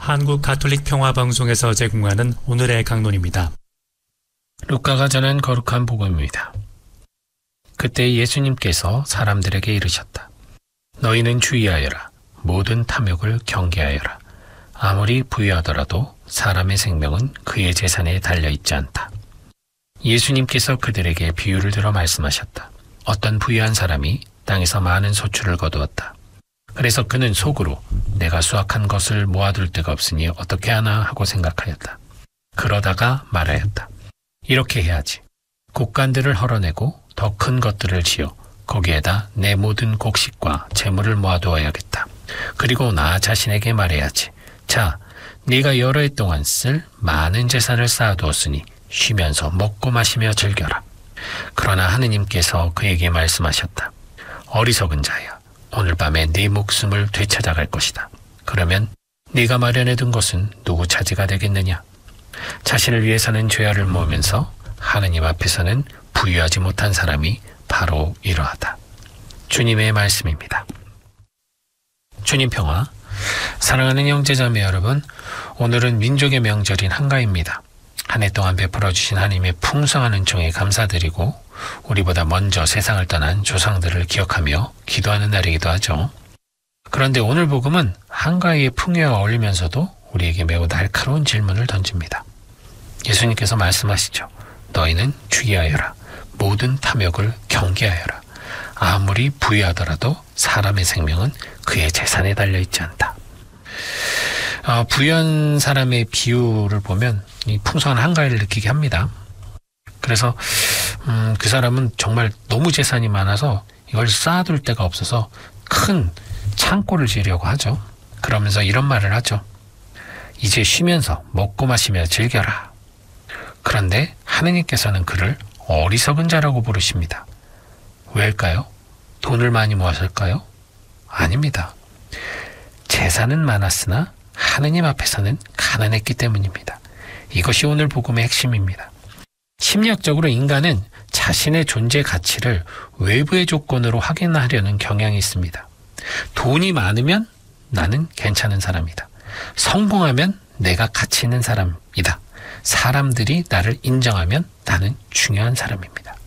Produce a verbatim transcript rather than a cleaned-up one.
한국 가톨릭 평화방송에서 제공하는 오늘의 강론입니다. 루카가 전한 거룩한 복음입니다. 그때 예수님께서 사람들에게 이르셨다. 너희는 주의하여라. 모든 탐욕을 경계하여라. 아무리 부유하더라도 사람의 생명은 그의 재산에 달려있지 않다. 예수님께서 그들에게 비유를 들어 말씀하셨다. 어떤 부유한 사람이 땅에서 많은 소출을 거두었다. 그래서 그는 속으로 내가 수확한 것을 모아둘 데가 없으니 어떻게 하나 하고 생각하였다. 그러다가 말하였다. 이렇게 해야지. 곡간들을 헐어내고 더 큰 것들을 지어 거기에다 내 모든 곡식과 재물을 모아두어야겠다. 그리고 나 자신에게 말해야지. 자, 네가 여러 해 동안 쓸 많은 재산을 쌓아두었으니 쉬면서 먹고 마시며 즐겨라. 그러나 하느님께서 그에게 말씀하셨다. 어리석은 자야. 오늘 밤에 네 목숨을 되찾아갈 것이다. 그러면 네가 마련해둔 것은 누구 차지가 되겠느냐? 자신을 위해서는 죄악을 모으면서 하느님 앞에서는 부유하지 못한 사람이 바로 이러하다. 주님의 말씀입니다. 주님 평화. 사랑하는 형제자매 여러분, 오늘은 민족의 명절인 한가위입니다. 한 해 동안 베풀어 주신 하나님의 풍성한 은총에 감사드리고 우리보다 먼저 세상을 떠난 조상들을 기억하며 기도하는 날이기도 하죠. 그런데 오늘 복음은 한가위의 풍요와 어울리면서도 우리에게 매우 날카로운 질문을 던집니다. 예수님께서 말씀하시죠. 너희는 주의하여라. 모든 탐욕을 경계하여라. 아무리 부유하더라도 사람의 생명은 그의 재산에 달려있지 않다. 어, 부유한 사람의 비유를 보면 이 풍성한 한가위를 느끼게 합니다. 그래서 음, 그 사람은 정말 너무 재산이 많아서 이걸 쌓아둘 데가 없어서 큰 창고를 지으려고 하죠. 그러면서 이런 말을 하죠. 이제 쉬면서 먹고 마시며 즐겨라. 그런데 하느님께서는 그를 어리석은 자라고 부르십니다. 왜일까요? 돈을 많이 모아서일까요? 아닙니다. 재산은 많았으나 하느님 앞에서는 가난했기 때문입니다. 이것이 오늘 복음의 핵심입니다. 심리학적으로 인간은 자신의 존재 가치를 외부의 조건으로 확인하려는 경향이 있습니다. 돈이 많으면 나는 괜찮은 사람이다. 성공하면 내가 가치 있는 사람이다. 사람들이 나를 인정하면 나는 중요한 사람입니다.